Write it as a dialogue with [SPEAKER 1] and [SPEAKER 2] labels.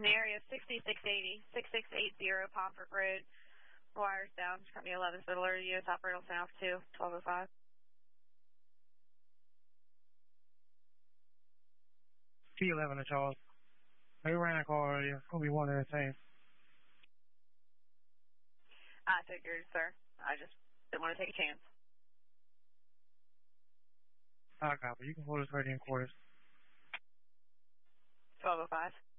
[SPEAKER 1] In the area 6680 Pomfret Road. Wires down. Company 11 said alert U.S. operator south 2, 1205.
[SPEAKER 2] T11 to Charles. They ran a call earlier. It's going to be one at a time.
[SPEAKER 1] I figured, sir. I just didn't want to take a chance.
[SPEAKER 2] I copy. You can hold us right in quarters.
[SPEAKER 1] 1205.